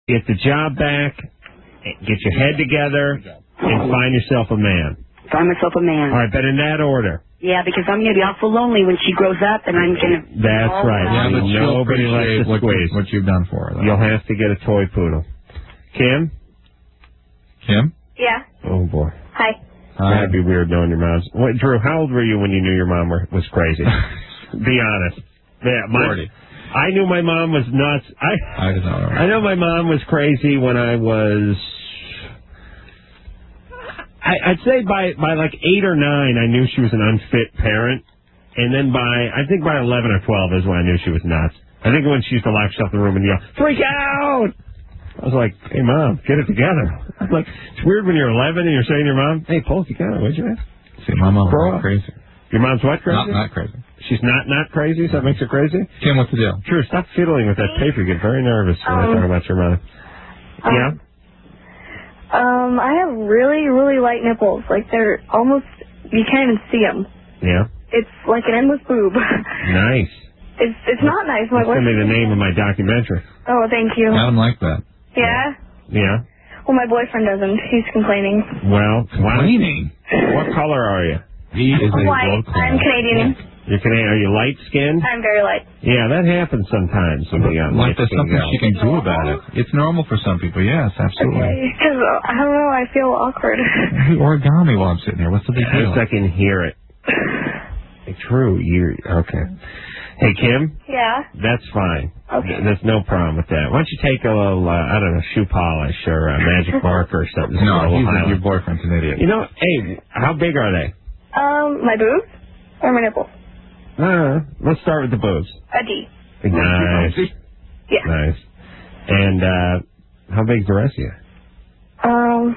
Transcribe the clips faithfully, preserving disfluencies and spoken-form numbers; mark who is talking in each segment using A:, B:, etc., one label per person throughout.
A: get the job back, get your head together, and find yourself a man.
B: Find myself a man.
A: All right, but in that order.
B: Yeah, because I'm going to be awful lonely when she grows up, and I'm going to...
A: That's right.
C: Yeah, but
A: nobody likes to
C: what,
A: squeeze.
C: what you've done for her. Though.
A: You'll have to get a toy poodle. Kim?
C: Kim?
D: Yeah.
A: Oh, boy.
D: Hi.
C: Hi.
A: That'd be weird knowing your mom's... What, Drew, how old were you when you knew your mom were, was crazy? Be honest. Yeah, my,
C: forty.
A: I knew my mom was nuts. I,
C: I don't know.
A: I know my mom was crazy when I was... I, I'd say by, by like eight or nine, I knew she was an unfit parent. And then by, I think by eleven or twelve is when I knew she was nuts. I think when she used to lock herself in the room and yell, freak out! I was like, hey, Mom, get it together. I'm like, it's weird when you're eleven and you're saying to your mom, hey, pull it together, would you?
C: See, my mom's not crazy.
A: Your mom's what, crazy?
C: Not, not crazy.
A: She's not not crazy, so that makes her crazy?
C: Kim, what's the deal?
A: Drew, stop fiddling with that paper. You get very nervous when
D: Um,
A: I talk about your mother.
D: um,
A: Yeah?
D: Um, I have really, really light nipples. Like, they're almost, you can't even see them.
A: Yeah?
D: It's like an endless boob.
A: Nice.
D: It's it's not nice. My
A: That's going to be the name of my documentary.
D: Oh, thank you.
C: I don't like that.
D: Yeah?
A: Yeah?
D: Well, my boyfriend doesn't. He's complaining.
A: Well,
C: Complaining?
A: What color are you?
C: He is a
D: White.
C: gold
D: I'm Canadian.
A: You're Canadian. Are you light-skinned?
D: I'm very light.
A: Yeah, that happens sometimes when we got
C: Like there's
A: light-skinned
C: something
A: girls.
C: she can do about it. It's normal for some people, yes, absolutely.
D: Because, uh, I don't know, I feel awkward.
C: Do origami while I'm sitting here. What's the big deal?
A: Yes, I can hear it. True. You okay? Hey, Kim.
D: Yeah?
A: That's fine.
D: Okay.
A: There's no problem with that. Why don't you take a little, uh, I don't know, shoe polish or a magic marker or something?
C: No,
A: a little
C: he's a,
A: highlight.
C: your boyfriend's an idiot.
A: You know, hey, how big are they?
D: Um, my boobs? Or my nipples?
A: Uh, let's start with the boobs.
D: A D.
A: Nice.
D: Yeah.
A: Nice. And uh, how big's the rest of you?
D: Um,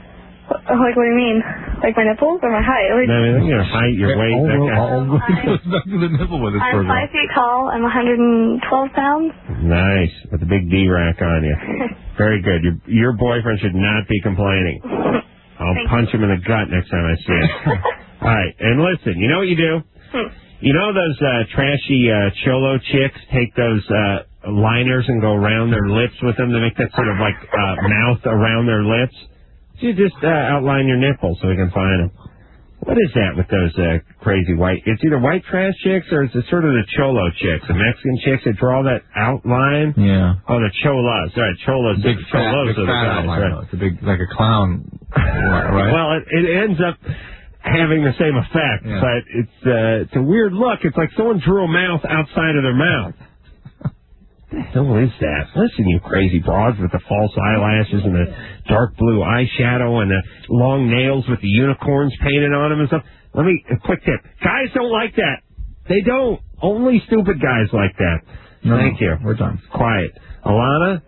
D: like, what do you mean? Like my nipples or my height? Like,
A: No, I mean, your height, your weight, that kind
C: All goes back to the nipple with this
D: I'm
C: program.
D: five feet tall. I'm one hundred twelve pounds.
A: Nice. With a big D-rack on you. Very good. Your, your boyfriend should not be complaining. I'll
D: Thank
A: punch him in the gut next time I see him. All right. And listen, you know what you do?
D: Hmm.
A: You know those uh, trashy uh, cholo chicks take those uh, liners and go around their lips with them to make that sort of like uh, mouth around their lips? You just uh, outline your nipples so we can find them. What is that with those uh, crazy white? It's either white trash chicks or it's the sort of the cholo chicks, the Mexican chicks that draw that outline.
C: Yeah.
A: Oh, the cholas. All right, cholas.
C: Big fat,
A: cholos
C: big
A: are the
C: fat
A: guys,
C: outline,
A: right?
C: though. It's a big, like a clown, right?
A: Well, it, it ends up having the same effect,
C: Yeah.
A: but it's uh, it's a weird look. It's like someone drew a mouth outside of their mouth. What the hell is that? Listen, you crazy broads with the false eyelashes and the dark blue eyeshadow and the long nails with the unicorns painted on them and stuff. Let me, a quick tip. Guys don't like that. They don't. Only stupid guys like that.
C: No,
A: Thank you.
C: We're done.
A: Quiet. Alana?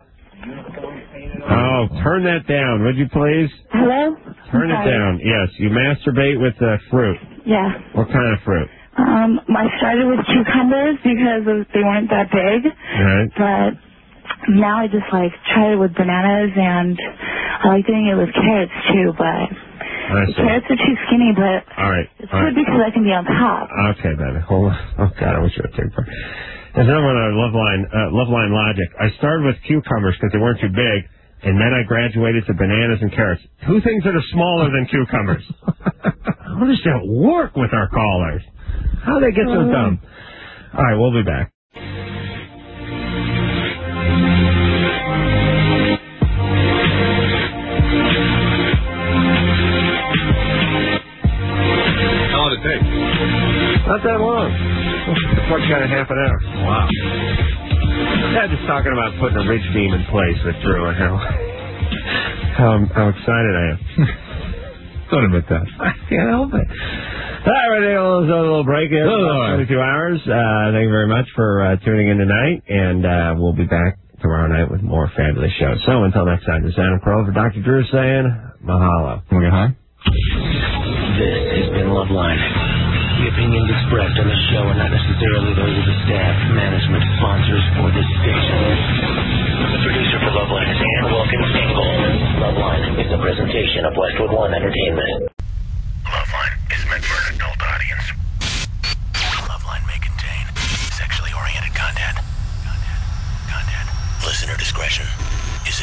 A: Oh, turn that down, would you please?
E: Hello?
A: Turn it down. Yes, you masturbate with uh, fruit.
E: Yeah.
A: What kind of fruit?
E: Um, I started with cucumbers because of, they weren't that big,
A: Right.
E: but now I just like try it with bananas, and I like doing it with carrots too, but
A: I
E: the
A: see.
E: carrots are too skinny, but
A: All right.
E: it's
A: All
E: good
A: right.
E: because I can be on top.
A: Okay, baby. Hold on. Oh, God, I wish you would take part. There's another one on Love Line, uh, Love Line Logic. I started with cucumbers because they weren't too big, and then I graduated to bananas and carrots. Two things that are smaller than cucumbers. How does that work with our callers? How do they get so dumb? All right, we'll be back.
C: How long did it take?
A: Not that long. It's like kind of half an hour.
C: Wow.
A: Yeah, just talking about putting a ridge beam in place with Drew and how how, how excited I am.
C: Don't admit that.
A: I can't help it. All right, we're taking a little, a little break here.
C: Oh,
A: twenty-two hours. Uh, thank you very much for uh, tuning in tonight, and uh, we'll be back tomorrow night with more fabulous shows. So until next time, this is Adam Crow for Doctor Drew saying mahalo.
C: Can we get high?
F: This has been Loveline. The opinions expressed on the show are not necessarily those of the staff, management, sponsors, or this station. The producer for Loveline is Ann Wilkins Engel. Loveline is a presentation of Westwood One Entertainment. Loveline is meant for an adult audience. Loveline may contain sexually oriented content. Content. Content. Listener discretion.